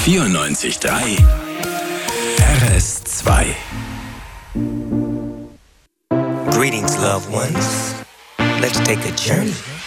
94.3 RS2. Greetings, loved ones. Let's take a journey